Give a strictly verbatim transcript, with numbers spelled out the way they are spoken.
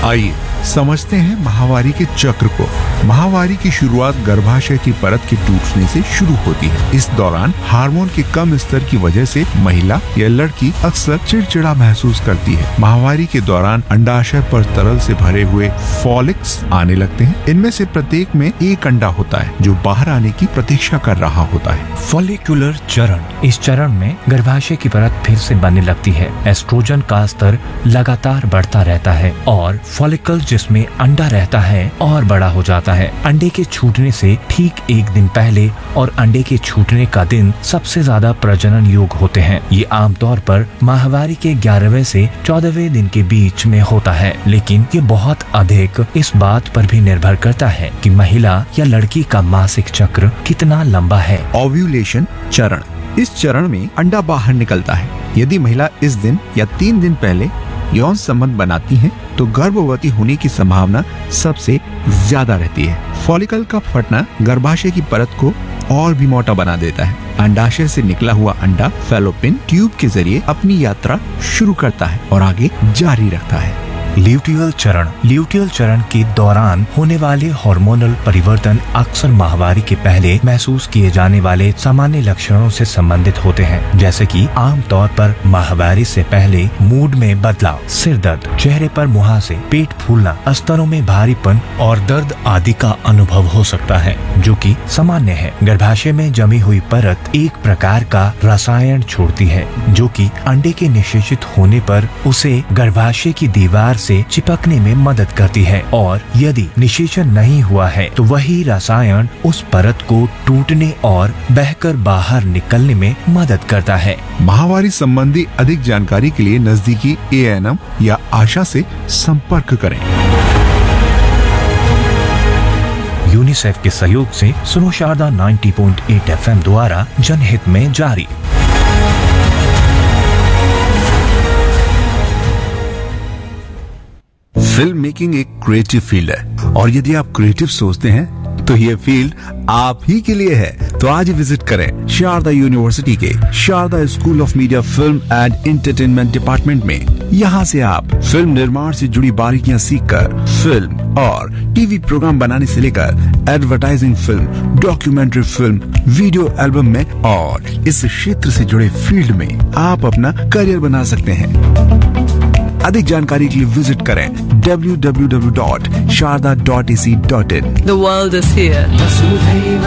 आइए समझते हैं माहवारी के चक्र को। माहवारी की शुरुआत गर्भाशय की परत के टूटने से शुरू होती है। इस दौरान हार्मोन के कम स्तर की वजह से महिला या लड़की अक्सर चिड़चिड़ा महसूस करती है। माहवारी के दौरान अंडाशय पर तरल से भरे हुए फॉलिक्स आने लगते हैं। इनमें से प्रत्येक में एक अंडा होता है जो बाहर आने की प्रतीक्षा कर रहा होता है। फॉलिकुलर चरण, इस चरण में गर्भाशय की परत फिर से बनने लगती है। एस्ट्रोजन का स्तर लगातार बढ़ता रहता है और फॉलिकल जिसमें अंडा रहता है और बड़ा हो जाता है। अंडे के छूटने से ठीक एक दिन पहले और अंडे के छूटने का दिन सबसे ज्यादा प्रजनन योग होते हैं। ये आमतौर पर माहवारी के ग्यारहवें से चौदहवें दिन के बीच में होता है, लेकिन ये बहुत अधिक इस बात पर भी निर्भर करता है कि महिला या लड़की का मासिक चक्र कितना लंबा है। ओव्यूलेशन चरण, इस चरण में अंडा बाहर निकलता है। यदि महिला इस दिन या तीन दिन पहले यौन संबंध बनाती हैं, तो गर्भवती होने की संभावना सबसे ज्यादा रहती है। फॉलिकल का फटना गर्भाशय की परत को और भी मोटा बना देता है। अंडाशय से निकला हुआ अंडा फैलोपियन ट्यूब के जरिए अपनी यात्रा शुरू करता है और आगे जारी रखता है। ल्यूटियल चरण, ल्यूटियल चरण के दौरान होने वाले हार्मोनल परिवर्तन अक्सर माहवारी के पहले महसूस किए जाने वाले सामान्य लक्षणों से संबंधित होते हैं, जैसे कि आमतौर पर माहवारी से पहले मूड में बदलाव, सिर दर्द, चेहरे पर मुहासे, पेट फूलना, स्तनों में भारीपन और दर्द आदि का अनुभव हो सकता है, जो कि सामान्य है। गर्भाशय में जमी हुई परत एक प्रकार का रसायन छोड़ती है, जो कि अंडे के निषेचित होने पर उसे गर्भाशय की दीवार से चिपकने में मदद करती है, और यदि निषेचन नहीं हुआ है तो वही रसायन उस परत को टूटने और बहकर बाहर निकलने में मदद करता है। माहवारी संबंधी अधिक जानकारी के लिए नजदीकी ए एन एम या आशा से संपर्क करें। यूनिसेफ के सहयोग से सुनो शारदा नब्बे पॉइंट आठ एफ एम द्वारा जनहित में जारी। फिल्म मेकिंग एक क्रिएटिव फील्ड है, और यदि आप क्रिएटिव सोचते हैं तो ये फील्ड आप ही के लिए है। तो आज ही विजिट करें शारदा यूनिवर्सिटी के Sharda school of media film and entertainment department में। यहाँ से आप फिल्म निर्माण से जुड़ी बारीकियां सीखकर फिल्म और टीवी प्रोग्राम बनाने से लेकर advertising film, documentary film, video album में और इस क्षेत्र से जुड़े फील्ड में आप अपना करियर बना सकते हैं। अधिक जानकारी के लिए विजिट करें W W W dot Sharda dot A C dot in. The world is here.